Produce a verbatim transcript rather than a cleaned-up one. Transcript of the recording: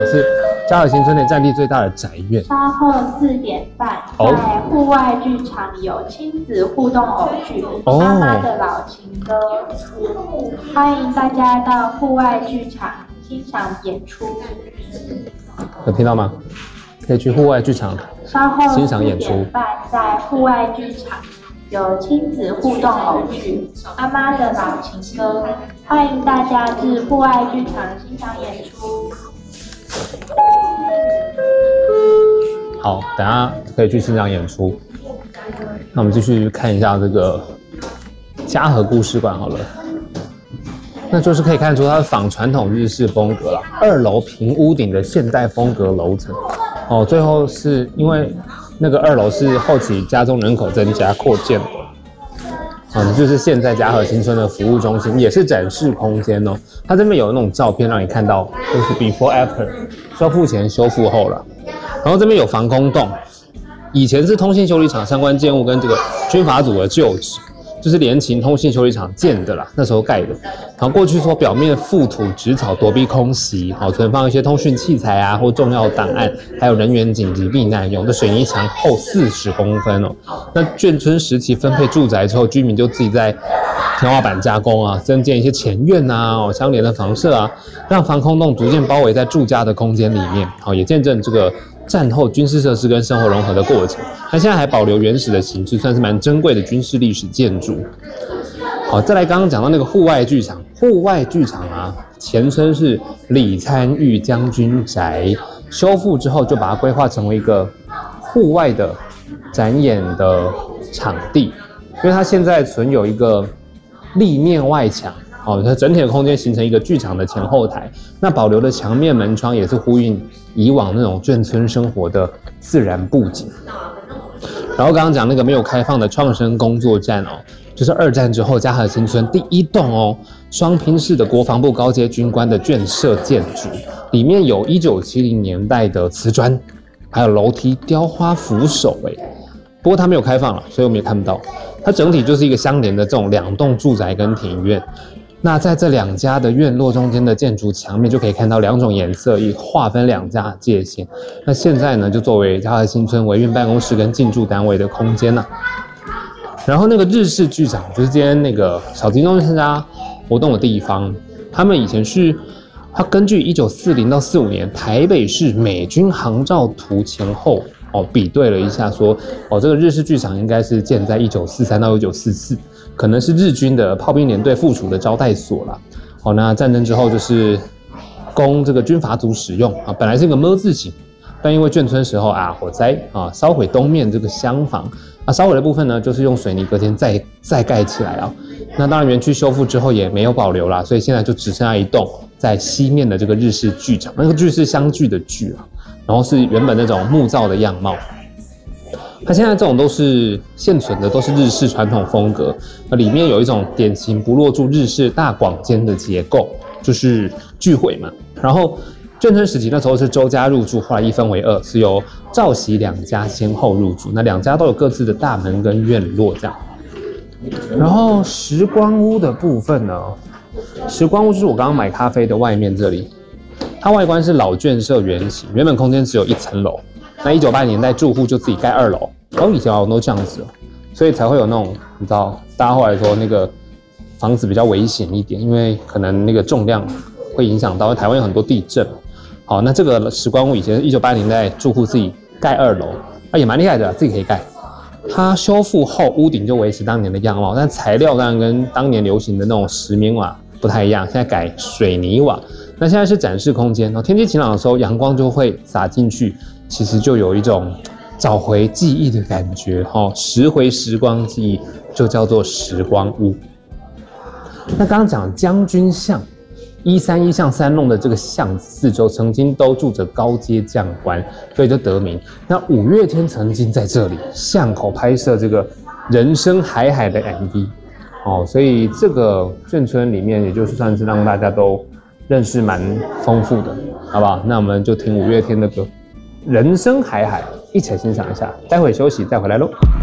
是嘉禾新村内占地最大的宅院。 稍后四点半，在户外剧场有亲子互动偶剧《妈妈的老情歌》，欢迎大家到户外剧场欣赏演出。 有听到吗？可以去户外剧场欣赏演出。 稍后四点半，在户外剧场有亲子互动偶剧《妈妈的老情歌》，欢迎大家至户外剧场欣赏演出。 好，等一下可以去欣赏演出。那我们继续看一下这个嘉禾故事馆好了。那就是可以看出它是仿传统日式风格啦，二楼平屋顶的现代风格楼层。哦，最后是因为那个二楼是后期家中人口增加扩建的。嗯，就是现在嘉禾新村的服务中心，也是展示空间哦。它这边有那种照片让你看到，就是 before after， 修复前、修复后了。然后这边有防空洞，以前是通信修理厂相关建物跟这个军法组的旧址，就是联勤通信修理厂建的啦，那时候盖的。然后过去说表面覆土植草，躲避空袭，好存放一些通讯器材啊或重要档案，还有人员紧急避难用的水泥墙厚四十公分哦。那眷村时期分配住宅之后，居民就自己在天花板加工啊，增建一些前院啊、哦、相连的房舍啊，让防空洞逐渐包围在住家的空间里面，好也见证这个战后军事设施跟生活融合的过程。那现在还保留原始的形制，算是蛮珍贵的军事历史建筑。好，再来刚刚讲到那个户外剧场，户外剧场啊，前身是李参钰将军宅，修复之后就把它规划成为一个户外的展演的场地，因为它现在存有一个立面外墙。哦，它整体的空间形成一个剧场的前后台，那保留的墙面门窗也是呼应以往那种眷村生活的自然布景。然后刚刚讲那个没有开放的创生工作站哦，就是二战之后嘉禾新村第一栋哦，双拼式的国防部高阶军官的眷舍建筑，里面有一九七零年代的瓷砖，还有楼梯雕花扶手哎，不过它没有开放了，所以我们也看不到。它整体就是一个相连的这种两栋住宅跟庭院。那在这两家的院落中间的建筑墙面就可以看到两种颜色，以划分两家界限。那现在呢，就作为嘉禾新村维运办公室跟进驻单位的空间呢、啊。然后那个日式剧场，就是今天那个小金钟参加活动的地方，他们以前是，他根据一九四零到四五年台北市美军航照图前后哦比对了一下说，哦这个日式剧场应该是建在一九四三到一九四四。可能是日军的炮兵连队附属的招待所啦。好，那战争之后就是供这个军阀族使用啊，本来是一个么字形，但因为眷村时候啊火灾啊烧毁东面这个厢房啊，烧毁的部分呢就是用水泥隔间再再盖起来啊。那当然园区修复之后也没有保留啦，所以现在就只剩下一栋在西面的这个日式剧场，那个剧是相聚的剧啊，然后是原本那种木造的样貌。它现在这种都是现存的，都是日式传统风格，那里面有一种典型不落住日式大广间的结构，就是聚会嘛。然后眷村时期那时候是周家入住，后来一分为二，是由赵喜两家先后入住，那两家都有各自的大门跟院落这样。然后时光屋的部分呢，时光屋就是我刚刚买咖啡的外面这里，它外观是老眷舍原型，原本空间只有一层楼。那一九八零年代住户就自己盖二楼，然后以前好像都这样子，所以才会有那种你知道，大家后来说那个房子比较危险一点，因为可能那个重量会影响到台湾有很多地震。好，那这个时光屋以前一九八零年代住户自己盖二楼，啊也蛮厉害的，自己可以盖。它修复后屋顶就维持当年的样貌，但材料当然跟当年流行的那种石棉瓦不太一样，现在改水泥瓦。那现在是展示空间，然后天气晴朗的时候，阳光就会洒进去。其实就有一种找回记忆的感觉，哈，拾回时光记忆，就叫做时光屋。那刚刚讲将军巷，一三一巷三弄的这个巷子四周曾经都住着高阶将官，所以就得名。那五月天曾经在这里巷口拍摄这个人生海海的 M V， 哦，所以这个眷村里面也就是算是让大家都认识蛮丰富的，好不好？那我们就听五月天的歌。人生海海，一起欣赏一下，待会休息再回来喽。